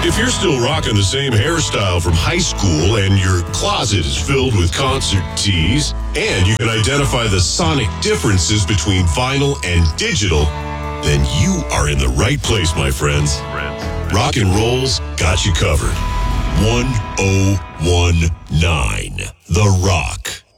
If you're still rocking the same hairstyle from high school and your closet is filled with concert tees, and you can identify the sonic differences between vinyl and digital, then you are in the right place, my friends. Rock and Roll's got you covered. 1019 The Rock.